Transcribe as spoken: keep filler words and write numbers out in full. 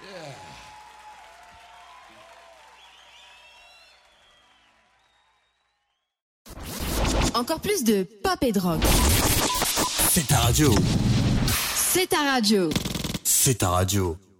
Encore plus de pop et de rock. C'est ta radio. C'est ta radio. C'est ta radio.